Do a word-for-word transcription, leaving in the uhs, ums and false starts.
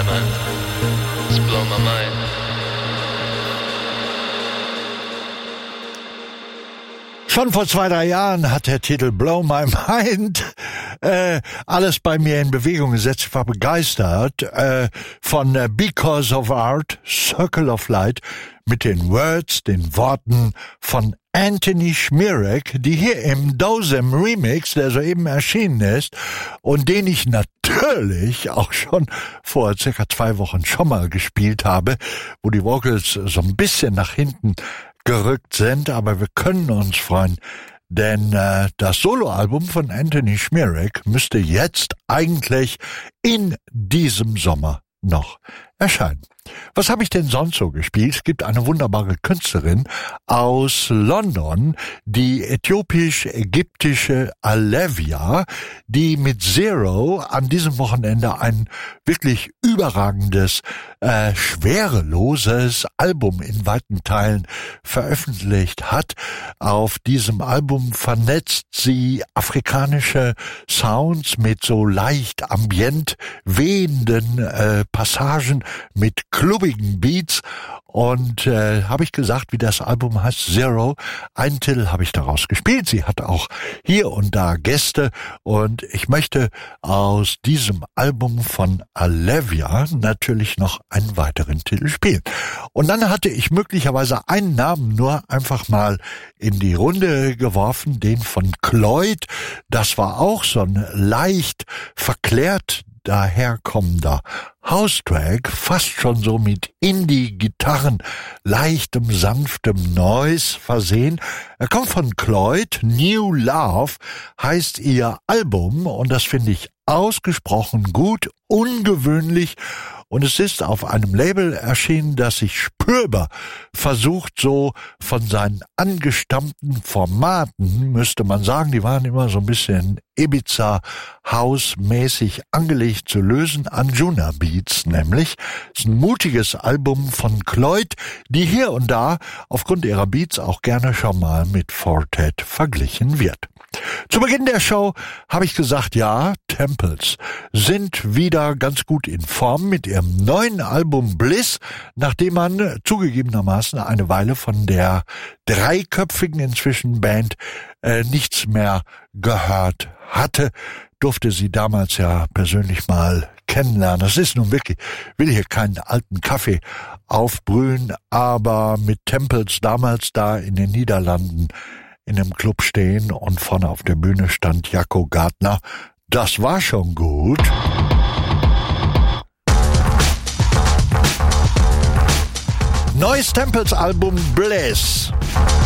Diamond, it's blow my mind. Schon vor zwei, drei Jahren hat der Titel Blow My Mind äh, alles bei mir in Bewegung gesetzt. Ich war begeistert äh, von äh, Because of Art, Circle of Light mit den Words, den Worten von Anthony Schmierek, die hier im Dozem Remix, der soeben erschienen ist und den ich natürlich auch schon vor circa zwei Wochen schon mal gespielt habe, wo die Vocals so ein bisschen nach hinten gerückt sind, aber wir können uns freuen, denn äh, das Soloalbum von Anthony Schmierek müsste jetzt eigentlich in diesem Sommer noch erscheinen. Was habe ich denn sonst so gespielt? Es gibt eine wunderbare Künstlerin aus London, die äthiopisch-ägyptische Alevia, die mit Zero an diesem Wochenende ein wirklich überragendes, äh, schwereloses Album in weiten Teilen veröffentlicht hat. Auf diesem Album vernetzt sie afrikanische Sounds mit so leicht ambient wehenden äh, Passagen, mit klubbigen Beats und äh, habe ich gesagt, wie das Album heißt, Zero. Einen Titel habe ich daraus gespielt. Sie hat auch hier und da Gäste und ich möchte aus diesem Album von Alevia natürlich noch einen weiteren Titel spielen. Und dann hatte ich möglicherweise einen Namen nur einfach mal in die Runde geworfen, den von Cloyd. Das war auch so ein leicht verklärt daherkommender House-Track, fast schon so mit Indie-Gitarren, leichtem, sanftem Noise versehen. Er kommt von Cloyd, New Love heißt ihr Album und das finde ich ausgesprochen gut, ungewöhnlich und es ist auf einem Label erschienen, das sich spürbar versucht, so von seinen angestammten Formaten, müsste man sagen, die waren immer so ein bisschen Ibiza-House-mäßig angelegt zu lösen, Anjuna Beats nämlich. Es ist ein mutiges Album von Cloyd, die hier und da aufgrund ihrer Beats auch gerne schon mal mit Fortet verglichen wird. Zu Beginn der Show habe ich gesagt, ja, Temples sind wieder ganz gut in Form mit ihrem neuen Album Bliss, nachdem man zugegebenermaßen eine Weile von der dreiköpfigen inzwischen Band äh, nichts mehr gehört hatte, durfte sie damals ja persönlich mal kennenlernen. Das ist nun wirklich, will hier keinen alten Kaffee aufbrühen, aber mit Temples damals da in den Niederlanden in einem Club stehen und vorne auf der Bühne stand Jacko Gardner. Das war schon gut. Neues Temples Album Bliss.